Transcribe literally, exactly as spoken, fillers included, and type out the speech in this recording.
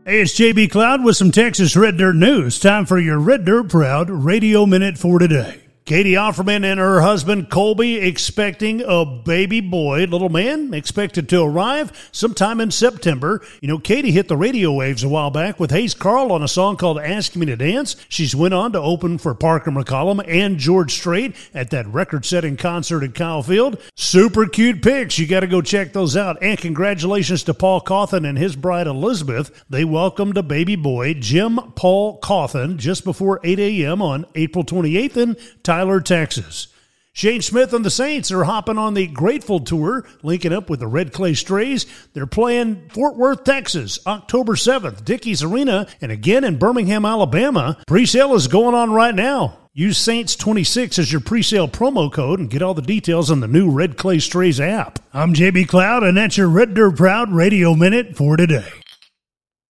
Hey, it's J B Cloud with some Texas Red Dirt news. Time for your Red Dirt Proud Radio Minute for today. Katie Offerman and her husband Colby expecting a baby boy. Little man expected to arrive sometime in September. You know, Katie hit the radio waves a while back with Hayes Carl on a song called Ask Me to Dance. She's went on to open for Parker McCollum and George Strait at that record-setting concert at Kyle Field. Super cute pics. You got to go check those out. And congratulations to Paul Cawthon and his bride Elizabeth. They welcomed a baby boy, Jim Paul Cawthon, just before eight a.m. on April twenty-eighth in Tyler, Texas. Shane Smith and the Saints are hopping on the Grateful Tour, linking up with the Red Clay Strays. They're playing Fort Worth, Texas, October seventh, Dickies Arena, and again in Birmingham, Alabama. Pre-sale is going on right now. Use Saints twenty-six as your pre-sale promo code and get all the details on the new Red Clay Strays app. I'm J B Cloud, and that's your Red Dirt Proud Radio Minute for today.